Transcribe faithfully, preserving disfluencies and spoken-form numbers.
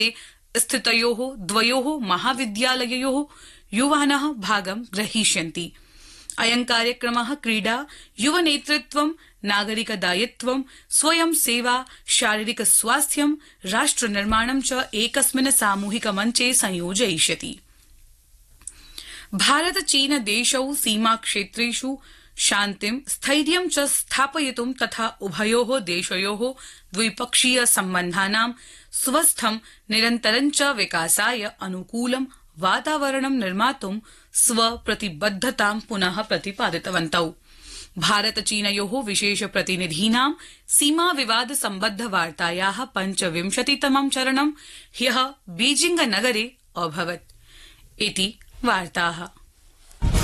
स्थितयोः द्वयोः महाविद्यालययोः युवानः भागं ग्रहीष्यन्ति। अयं कार्यक्रमः क्रीडा, युवनेतृत्वं, नागरिकदायित्वं, स्वयं सेवा, शारीरिक स्वास्थ्यं, राष्ट्रनिर्माणं च एकस्मिन् सामूहिक मञ्चे संयोजयिष्यति। भारत चीन देशौ सीमाक्षेत्रेषु शान्तिं, स्थैर्यं च स्थापयितुं तथा उभयोः देशयोः द्विपक्षीय सम्बन्धानां स्वस्थं निरन्तरं च विकासाय अनुकूलं वातावरणं निर्मातुं स्वप्रतिबद्धतां पुनः प्रतिपादितवन्तौ। भारत चीनयोः विशेष प्रतिनिधीनां सीमा विवाद सम्बद्ध वार्तायाः पञ्चविंशतितमं चरणं ह्यः बीजिंग नगरे अभवत् इति वार्ताः।